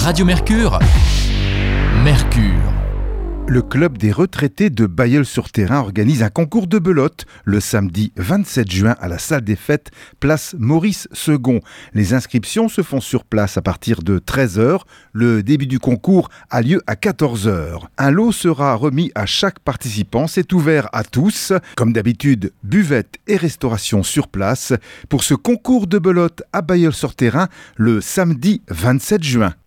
Radio Mercure. Mercure. Le club des retraités de Bailleul-sur-Thérain organise un concours de belote le samedi 27 juin à la salle des fêtes, place Maurice II. Les inscriptions se font sur place à partir de 13h. Le début du concours a lieu à 14h. Un lot sera remis à chaque participant. C'est ouvert à tous. Comme d'habitude, buvette et restauration sur place pour ce concours de belote à Bailleul-sur-Thérain le samedi 27 juin.